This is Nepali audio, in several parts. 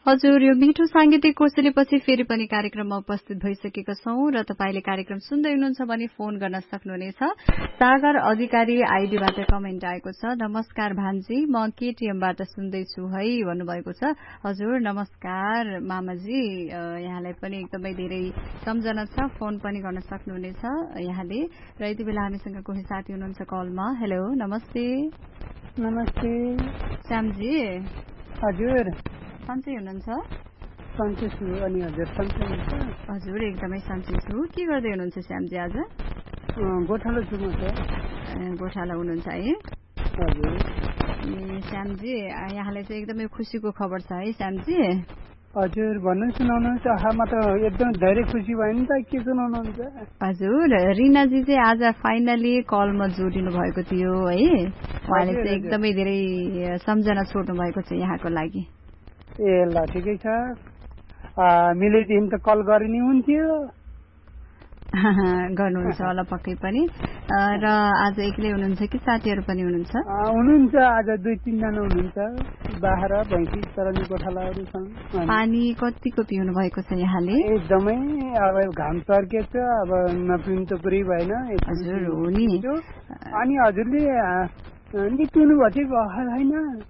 हजुर, यो मिठो सांगीतिक कोसेलीपछि फेरि पनि कार्यक्रममा उपस्थित भइसकेका छौं र तपाईले कार्यक्रम सुन्दै हुनुहुन्छ भने फोन गर्न सक्नुहुनेछ। सागर अधिकारी आईडीबाट कमेन्ट आएको छ। नमस्कार भान्जी, म केटीएमबाट सुन्दैछु है भन्नुभएको छ। हजुर नमस्कार मामाजी, यहाँलाई पनि एकदमै धेरै सम्झना छ। फोन पनि गर्न सक्नुहुनेछ यहाँले। र यति बेला हामीसँग कोही साथी हुनुहुन्छ कलमा। हेलो, नमस्ते। नमस्ते श्यामजी। हजुर सन्चै हुनुहुन्छ? सन्चै छु। अनि हजुर सन्चै हुनुहुन्छ? हजुर एकदमै सन्चै छु। के गर्दै हुनुहुन्छ श्यामजी आज? गोठालो छु म त। गोठालो हुनुहुन्छ है? हजुर। श्यामजी, यहाँलाई चाहिँ एकदमै खुसीको खबर छ है श्यामजी? हजुर भन्नु सुनाउनुहुन्छ। म त एकदम धेरै खुसी भयो नि त। के सुनाउनुहुन्छ? हजुर, रिनाजी चाहिँ आज फाइनली कलमा जोडिनु भएको थियो है। उहाँले चाहिँ एकदमै धेरै सम्झना छोड्नु भएको छ यहाँको लागि। ए ल ठिकै छ। मिलेदेखि त कल गर्ने हुन्थ्यो। गर्नुहुन्छ होला पक्कै पनि। र आज एक्लै हुनुहुन्छ कि साथीहरू पनि हुनुहुन्छ? हुनुहुन्छ, आज 2-3 जना हुनुहुन्छ। बाख्रा भैँसी चराउने गोठालाहरू छन्। पानी कतिको पिउनु भएको छ यहाँले? एकदमै अब घाम चर्केछ, अब नपिउनु त पुरै भएन। हजुर हो नि। अनि हजुरले पिउनु भएको छैन?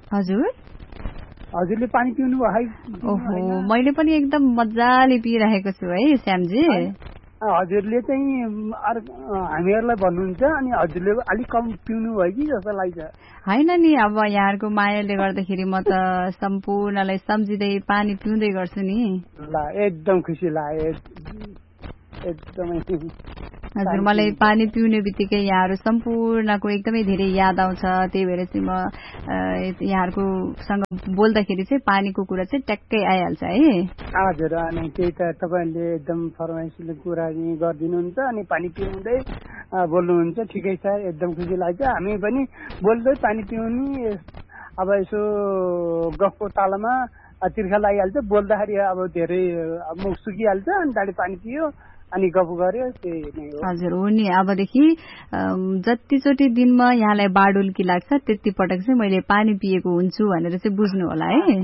हजुरले पानी पिउनु भएको? ओहो, मैले पनि एकदम मजाले पिइरहेको छु है श्यामजी। हजुरले चाहिँ हामीहरूलाई भन्नुहुन्छ, अनि हजुरले अलिक कम पिउनु भयो कि जस्तो लाग्छ। होइन नि, अब यहाँहरूको मायाले गर्दाखेरि म त सम्पूर्णलाई सम्झिँदै पानी पिउँदै गर्छु नि। ल एकदम खुसी लाग्यो एकदमै। हजुर, मलाई पानी पिउने बित्तिकै यहाँहरू सम्पूर्णको एकदमै धेरै याद आउँछ। त्यही भएर चाहिँ म यहाँहरूकोसँग बोल्दाखेरि चाहिँ पानीको कुरा चाहिँ ट्याक्कै आइहाल्छ है। हजुर, अनि त्यही त तपाईँहरूले एकदम फरमाइसले कुरा गरिदिनुहुन्छ, अनि पानी पिउँदै बोल्नुहुन्छ। ठिकै छ, एकदम खुसी लाग्छ। हामी पनि बोल्दै पानी पिउने अब यसो गफको तालमा तिर्खा लागिहाल्छ। बोल्दाखेरि अब धेरै मुख सुकिहाल्छ, अनि त्यहाँदेखि पानी पियो अनि गफ गर्यो, त्यही नै हो। हजुर हो नि। अबदेखि जतिचोटि दिनमा यहाँलाई बाडुल्की लाग्छ त्यति पटक चाहिँ मैले पानी पिएको हुन्छु भनेर चाहिँ बुझ्नु होला है।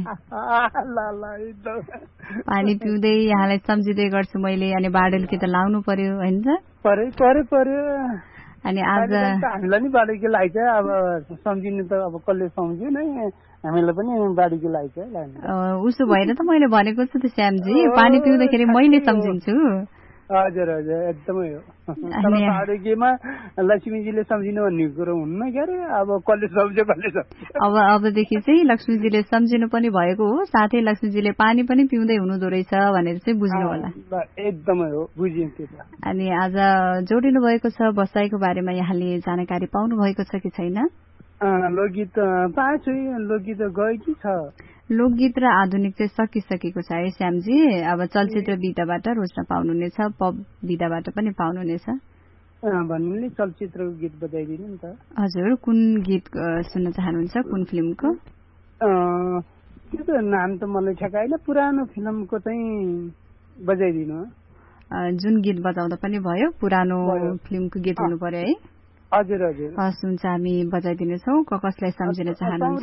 पानी पिउँदै यहाँलाई सम्झिँदै गर्छु मैले, अनि बाडुल्की त लाउनु पर्यो होइन? पर्यो। अनि आज हामीलाई नि बाडुल्की लाग्छ। अब सम्झिनु त अब कसले सम्झ्यो नै, हामीलाई पनि बाडुल्की लाग्छ। उसो भएर त मैले भनेको छु त श्यामजी, पानी पिउँदाखेरि मैले सम्झिन्छु। हजुर एकदमै हो। बाडुल्कीमा लक्ष्मीजीले सम्झिनु भन्ने कुरो हुन्न के अरे। अब कसले सम्झ्यो कसले सम्झ्यो। अबदेखि चाहिँ लक्ष्मीजीले सम्झिनु पनि भएको हो, साथै लक्ष्मीजीले पानी पनि पिउँदै हुनुहुँदो रहेछ भनेर चाहिँ बुझ्नु होला। एकदमै हो, बुझियो त्यो त। अनि आज जोडिनु भएको छ बसाइको बारेमा यहाँले जानकारी पाउनु भएको छ कि छैन? लोकगीत पाएको छु। लोकगीत गयो कि छ? लोकगीत र आधुनिक चाहिँ सकिसकेको छ है श्यामजी। अब चलचित्र विधाबाट रोज्न पाउनुहुनेछ, पप विधाबाट पनि पाउनुहुनेछ। भन्नुले चलचित्रको गीत बजाइदिनु नि त। हजुर, कुन गीत सुन्न चाहनुहुन्छ? कुन फिल्मको? त्यो त नाम त मलाई ठ्याक्कै होइन। पुरानो फिल्मको चाहिँ बजाइदिनु। जुन गीत बजाउँदा पनि भयो, पुरानो फिल्मको गीत हुनु पर्यो है? हजुर। हस् हुन्छ, हामी बजाइदिनेछौँ। कसलाई सम्झिन चाहनुहुन्छ?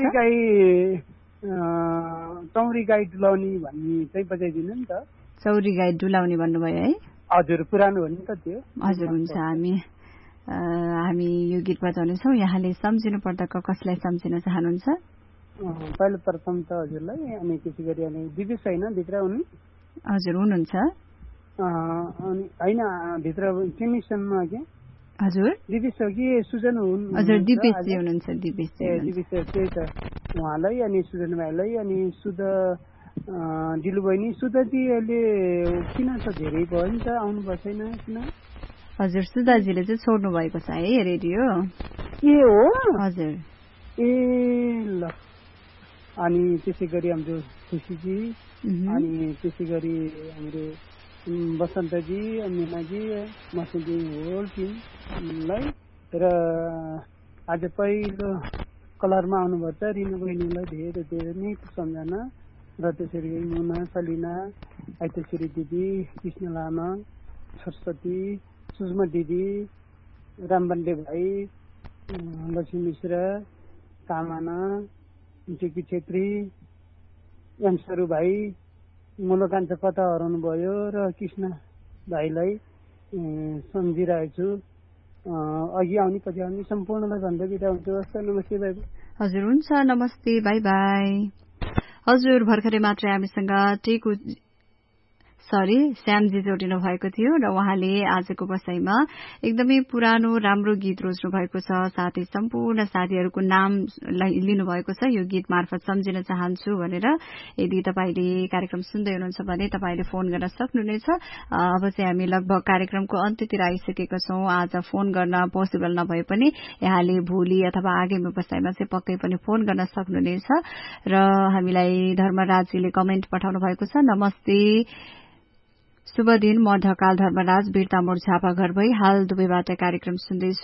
चौरी गाई डुलाउने भन्ने चाहिँ बजाइदिनु नि त। चौरी गाई डुलाउने भन्नुभयो है? हजुर, पुरानो हो नि त त्यो। हजुर हुन्छ, हामी यो गीत बजाउनेछौँ। यहाँले सम्झिनु पर्दा कसलाई सम्झिन चाहनुहुन्छ? पहिलो प्रथम त हजुरलाई, अनि त्यसै गरी अनि दिपेश होइन भित्र हुनु? हजुर हुनुहुन्छ। अनि होइन भित्र टेक्निसियनमा के? हजुर दिपेश हो कि सुजन हुन्? हजुर दिपेश जी हुनुहुन्छ। दिपेश त्यही त उहाँलाई, अनि सुजन भाइलाई, अनि सुध दिलु बहिनी। सुधाजी अहिले किन त धेरै भयो नि त, आउनु भएको छैन किन? हजुर, सुधाजीले चाहिँ छोड्नु भएको छ है रेडियो। ए हो? हजुर। ए ल। अनि त्यसै गरी हाम्रो खुसीजी, अनि त्यसै गरी हाम्रो बसन्तजी, मिनाजी, मसुदी होल टिमलाई, र आज पहिलो कलरमा आउनुभएको छ रिना बहिनीलाई धेरै धेरै नै सम्झना। र त्यसरी मुना, सलिना, आइतेश्वरी दिदी, कृष्ण लामा, सरस्वती, सुषमा दिदी, रामबन्डे भाइ, लक्ष्मी मिश्र, कामना, टिकी छेत्री, एमसरू भाइ, मुलकाञ्च कता हराउनु भयो र कृष्ण भाइलाई सम्झिरहेको छु। अघि आउने पछि आउने सम्पूर्णलाई भन्दै बिदा हुन्छु। नमस्ते बाई। हजुर हुन्छ, नमस्ते, बाई बाई। हजुर भर्खरै मात्रै हामीसँग श्यामजी जोडिनु भएको थियो र उहाँले आजको बसाईमा एकदमै पुरानो राम्रो गीत रोज्नु भएको छ। साथै सम्पूर्ण साथीहरूको नाम लिनुभएको छ। यो गीत मार्फत सम्झिन चाहन्छु भनेर। यदि तपाईले कार्यक्रम सुन्दै हुनुहुन्छ भने तपाईले फोन गर्न सक्नुहुनेछ। अब चाहिँ हामी लगभग कार्यक्रमको अन्त्यतिर आइसकेका छौं। आज फोन गर्न पोसिबल नभए पनि यहाँले भोलि अथवा आगामी बसाईमा चाहिँ पक्कै पनि फोन गर्न सक्नुहुनेछ। र हामीलाई धर्मराजजीले कमेन्ट पठाउनु भएको छ। नमस्ते, शुभ दिन। म ढकाल धर्मराज बिरतामोड झापा घर भई हाल दुबईबाट कार्यक्रम सुन्दैछु।